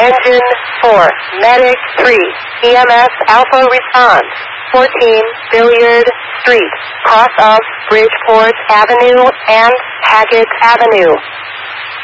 Engine 4, Medic 3, EMS Alpha response, 14 Billiard Street, cross of Bridgeport Avenue and Haggett Avenue.